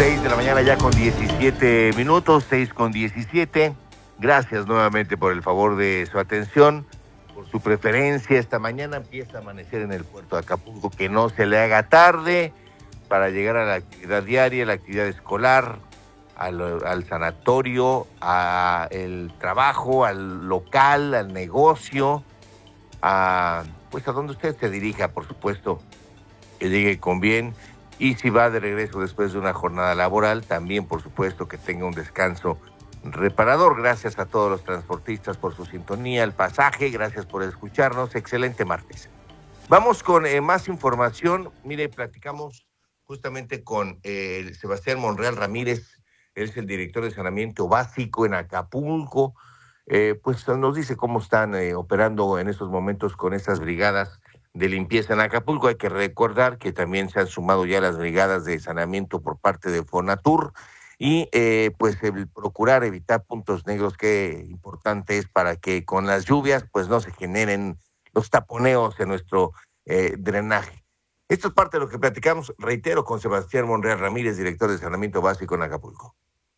6 de la mañana ya con 17 minutos, 6 con 17. Gracias nuevamente por el favor de su atención, por su preferencia. Esta mañana empieza a amanecer en el puerto de Acapulco, que no se le haga tarde para llegar a la actividad diaria, la actividad escolar, al sanatorio, al trabajo, al local, al negocio, pues a donde usted se dirija, por supuesto, que llegue con bien. Y si va de regreso después de una jornada laboral, también, por supuesto, que tenga un descanso reparador. Gracias a todos los transportistas por su sintonía, el pasaje. Gracias por escucharnos. Excelente martes. Vamos con más información. Mire, platicamos justamente con Sebastián Monreal Ramírez. Él es el director de saneamiento básico en Acapulco. Pues nos dice cómo están operando en estos momentos con estas brigadas de limpieza en Acapulco. Hay que recordar que también se han sumado ya las brigadas de saneamiento por parte de Fonatur y pues el procurar evitar puntos negros, que importante es para que con las lluvias pues no se generen los taponeos en nuestro drenaje. Esto es parte de lo que platicamos, reitero, con Sebastián Monreal Ramírez, director de saneamiento básico en Acapulco.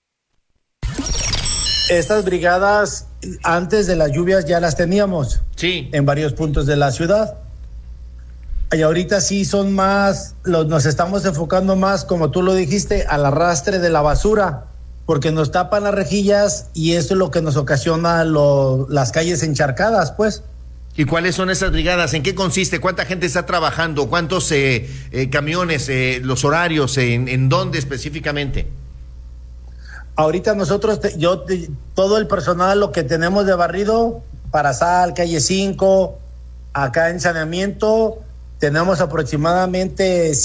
Estas brigadas antes de las lluvias ya las teníamos, sí, en varios puntos de la ciudad. Y ahorita sí son más, nos estamos enfocando más, como tú lo dijiste, al arrastre de la basura, porque nos tapan las rejillas y eso es lo que nos ocasiona las calles encharcadas, pues. ¿Y cuáles son esas brigadas? ¿En qué consiste? ¿Cuánta gente está trabajando? ¿Cuántos camiones? ¿Los horarios? ¿En dónde específicamente? Ahorita nosotros, todo el personal, lo que tenemos de barrido, Parasal, Calle 5, acá en saneamiento, tenemos aproximadamente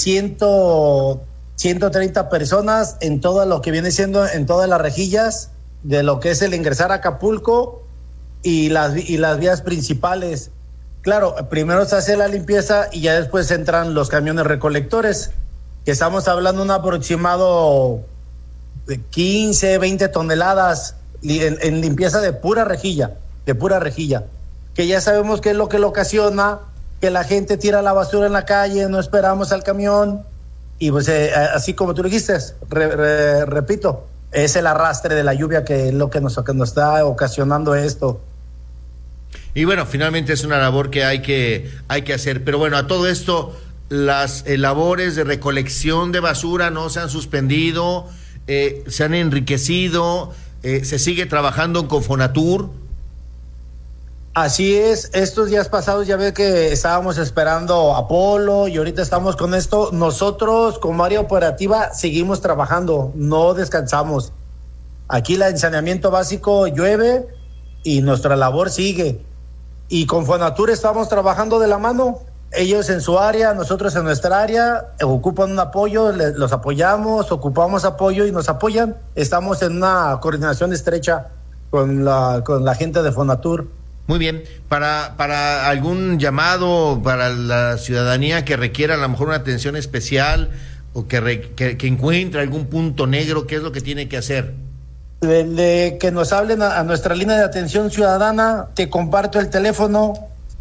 130 personas en todo lo que viene siendo en todas las rejillas de lo que es el ingresar a Acapulco y las vías principales. Claro, primero se hace la limpieza y ya después entran los camiones recolectores, que estamos hablando un aproximado de 15, 20 toneladas en limpieza de pura rejilla, que ya sabemos qué es lo que lo ocasiona, que la gente tira la basura en la calle, no esperamos al camión, y pues así como tú dijiste, repito, es el arrastre de la lluvia que es lo que nos está ocasionando esto. Y bueno, finalmente es una labor que hay que hacer, pero bueno, a todo esto, las labores de recolección de basura no se han suspendido, se han enriquecido, se sigue trabajando con Fonatur. Así es, estos días pasados ya ve que estábamos esperando Apolo y ahorita estamos con esto. Nosotros como área operativa seguimos trabajando, no descansamos. Aquí el saneamiento básico llueve y nuestra labor sigue. Y con Fonatur estamos trabajando de la mano. Ellos en su área, nosotros en nuestra área, ocupan un apoyo, los apoyamos, ocupamos apoyo y nos apoyan. Estamos en una coordinación estrecha con la gente de Fonatur. Muy bien, para algún llamado para la ciudadanía que requiera a lo mejor una atención especial o que encuentre algún punto negro, ¿qué es lo que tiene que hacer? Que nos hablen a nuestra línea de atención ciudadana. Te comparto el teléfono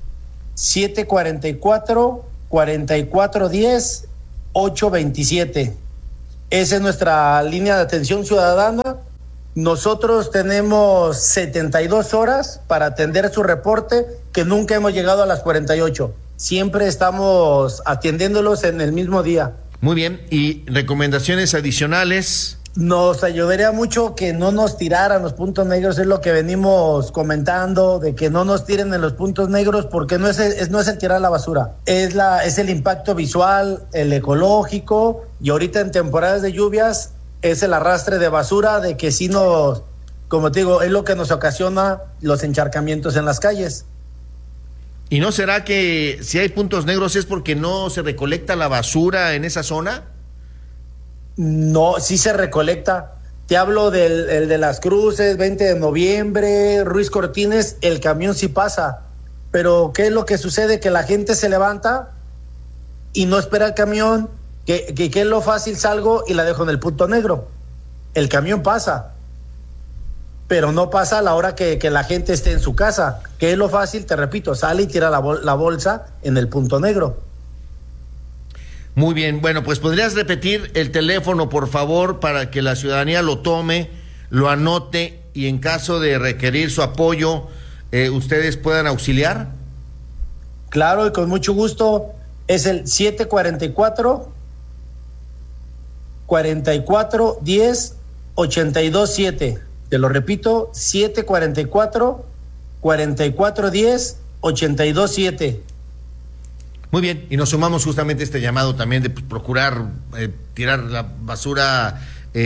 744-4410-827. Esa es nuestra línea de atención ciudadana. Nosotros tenemos 72 horas para atender su reporte, que nunca hemos llegado a las 48. Siempre estamos atendiéndolos en el mismo día. Muy bien, ¿y recomendaciones adicionales? Nos ayudaría mucho que no nos tiraran los puntos negros, es lo que venimos comentando, de que no nos tiren en los puntos negros, porque no es el tirar la basura, es el impacto visual, el ecológico, y ahorita en temporadas de lluvias es el arrastre de basura, de que sí como te digo, es lo que nos ocasiona los encharcamientos en las calles. ¿Y no será que si hay puntos negros es porque no se recolecta la basura en esa zona? No, sí se recolecta. Te hablo el de las Cruces, 20 de noviembre, Ruiz Cortines, el camión sí pasa. Pero ¿qué es lo que sucede? Que la gente se levanta y no espera el camión, que es lo fácil, salgo y la dejo en el punto negro. El camión pasa, pero no pasa a la hora que la gente esté en su casa. ¿Qué es lo fácil? Te repito, sale y tira la bolsa en el punto negro. Muy bien, bueno, pues ¿podrías repetir el teléfono, por favor, para que la ciudadanía lo tome, lo anote y en caso de requerir su apoyo, ustedes puedan auxiliar? Claro, y con mucho gusto, es el 744-4410-827. Te lo repito, 744-4410-827. Muy bien, y nos sumamos justamente a este llamado también de procurar tirar la basura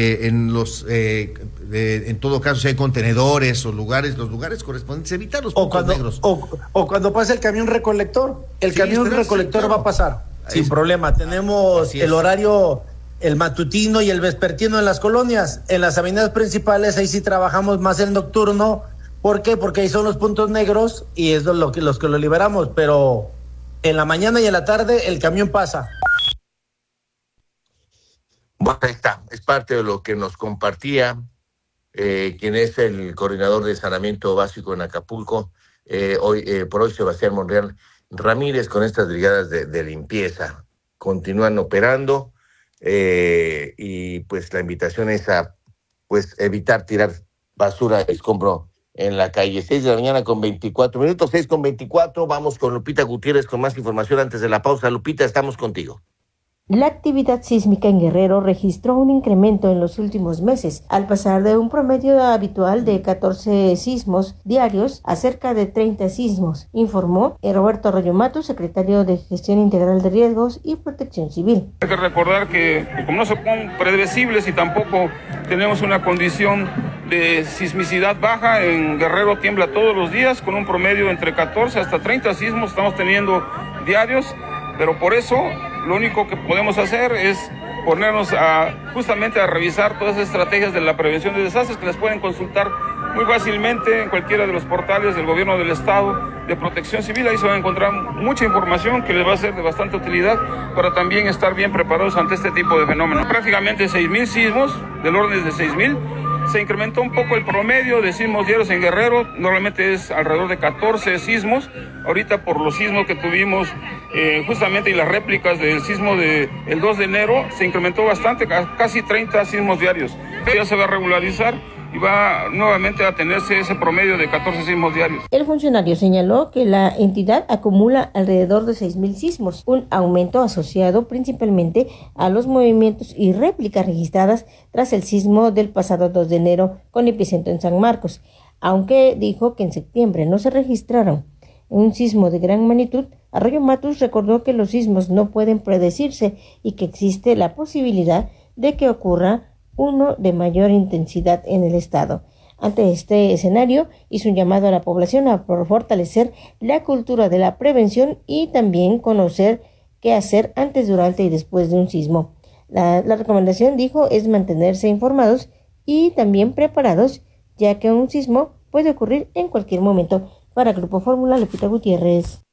en todo caso, si hay contenedores o los lugares correspondientes, evitar los puntos negros. O cuando pase el camión recolector, camión recolector va a pasar sin problema. Tenemos el horario, el matutino y el vespertino en las colonias. En las avenidas principales, ahí sí trabajamos más el nocturno. ¿Por qué? Porque ahí son los puntos negros y es los que lo liberamos, pero en la mañana y en la tarde el camión pasa. Bueno, ahí está, es parte de lo que nos compartía quien es el coordinador de saneamiento básico en Acapulco, por hoy Sebastián Monreal Ramírez, con estas brigadas de limpieza. Continúan operando y pues la invitación es a pues evitar tirar basura y escombro en la calle. 6 de la mañana con 24 minutos, 6:24, vamos con Lupita Gutiérrez con más información antes de la pausa. Lupita, estamos contigo. La actividad sísmica en Guerrero registró un incremento en los últimos meses, al pasar de un promedio habitual de 14 sismos diarios a cerca de 30 sismos, informó Roberto Arroyo Matus, secretario de Gestión Integral de Riesgos y Protección Civil. Hay que recordar que como no son predecibles y tampoco tenemos una condición de sismicidad baja, en Guerrero tiembla todos los días con un promedio entre 14 hasta 30 sismos estamos teniendo diarios, pero por eso lo único que podemos hacer es ponernos justamente a revisar todas las estrategias de la prevención de desastres que las pueden consultar muy fácilmente en cualquiera de los portales del gobierno del estado de Protección Civil. Ahí se va a encontrar mucha información que les va a ser de bastante utilidad para también estar bien preparados ante este tipo de fenómenos. Prácticamente 6,000 sismos, del orden de 6,000. Se incrementó un poco el promedio de sismos diarios en Guerrero, normalmente es alrededor de 14 sismos. Ahorita por los sismos que tuvimos justamente y las réplicas del sismo del 2 de enero, se incrementó bastante, casi 30 sismos diarios. Ya se va a regularizar y va nuevamente a tenerse ese promedio de 14 sismos diarios. El funcionario señaló que la entidad acumula alrededor de 6,000 sismos, un aumento asociado principalmente a los movimientos y réplicas registradas tras el sismo del pasado 2 de enero con epicentro en San Marcos, aunque dijo que en septiembre no se registraron un sismo de gran magnitud. Arroyo Matus recordó que los sismos no pueden predecirse y que existe la posibilidad de que ocurra uno de mayor intensidad en el estado. Ante este escenario, hizo un llamado a la población a fortalecer la cultura de la prevención y también conocer qué hacer antes, durante y después de un sismo. La recomendación, dijo, es mantenerse informados y también preparados, ya que un sismo puede ocurrir en cualquier momento. Para Grupo Fórmula, Lupita Gutiérrez.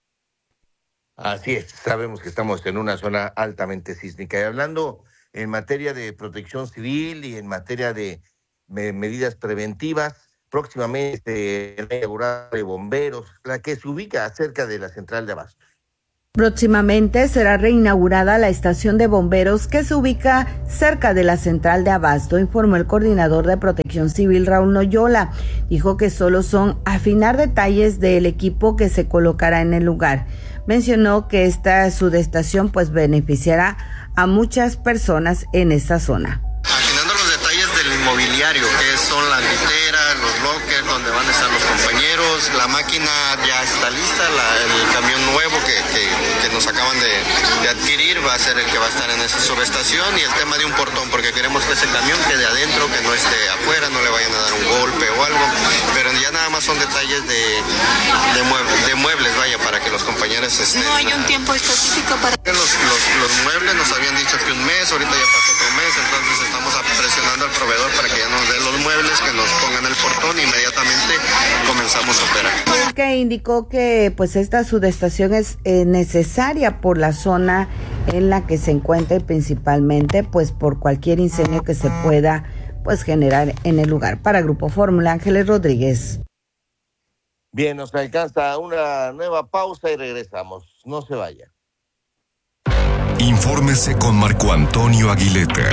Así es, sabemos que estamos en una zona altamente sísmica. Y hablando en materia de protección civil y en materia de medidas preventivas, próximamente la inauguración de bomberos, la que se ubica cerca de la central de Abasto. Próximamente será reinaugurada la estación de bomberos que se ubica cerca de la central de Abasto, informó el coordinador de Protección Civil, Raúl Noyola. Dijo que solo son afinar detalles del equipo que se colocará en el lugar. Mencionó que esta subestación pues beneficiará a muchas personas en esta zona. Afinando los detalles del inmobiliario, que son las literas, los lockers, donde van a estar los compañeros, la máquina ya está lista, el camión nuevo que nos acaban de adquirir va a ser el que va a estar en esa subestación, y el tema de un portón, porque queremos que ese camión quede adentro, que no esté afuera, no le vayan a dar un golpe o algo, pero ya nada más son detalles de muebles, vaya, para que los compañeros no hay un tiempo específico para... Los muebles nos habían dicho que un mes, ahorita ya pasó otro mes, entonces estamos presionando al proveedor para que ya nos dé los muebles, que nos pongan el portón, e inmediatamente comenzamos a operar. Que indicó que pues esta subestación es necesaria por la zona en la que se encuentra y principalmente pues por cualquier incendio que se pueda pues generar en el lugar. Para Grupo Fórmula, Ángeles Rodríguez. Bien, nos alcanza una nueva pausa y regresamos. No se vaya. Infórmese con Marco Antonio Aguileta.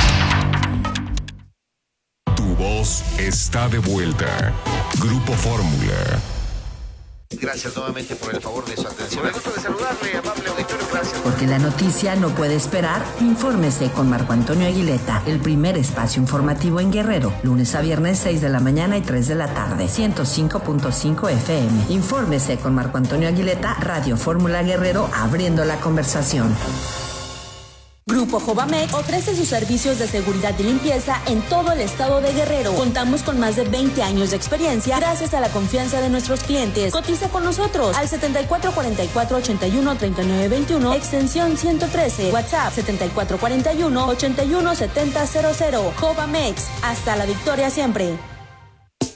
Tu voz está de vuelta. Grupo Fórmula. Gracias nuevamente por el favor de su atención. El gusto de saludarle, amable auditorio, gracias. Porque la noticia no puede esperar, infórmese con Marco Antonio Aguileta, el primer espacio informativo en Guerrero, lunes a viernes 6 de la mañana y 3 de la tarde, 105.5 FM. Infórmese con Marco Antonio Aguileta, Radio Fórmula Guerrero, abriendo la conversación. Grupo Jovamex ofrece sus servicios de seguridad y limpieza en todo el estado de Guerrero. Contamos con más de 20 años de experiencia gracias a la confianza de nuestros clientes. Cotiza con nosotros al 7444-813921, extensión 113, WhatsApp 7441-817000. Jovamex, hasta la victoria siempre.